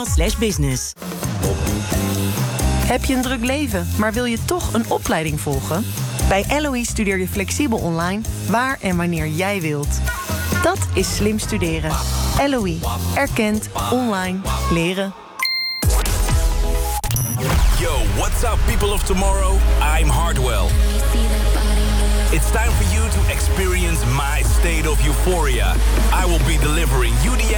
LOE.nl/business. Heb je een druk leven, maar wil je toch een opleiding volgen? Bij LOE studeer je flexibel online, waar en wanneer jij wilt. Dat is slim studeren. LOE. Erkend. Online. Leren. Yo, what's up, people of tomorrow? I'm Hardwell. It's time for you to experience my state of euphoria. I will be delivering you the